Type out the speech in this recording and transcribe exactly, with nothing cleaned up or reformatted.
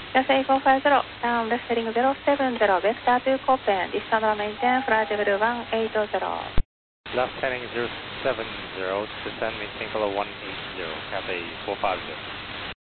Cathay four five zero, down left heading zero seven zero, vector to Copen, descend and maintain flight level one eight zero. Left heading zero seven zero, descend maintain color one eight zero, Cathay four five zero.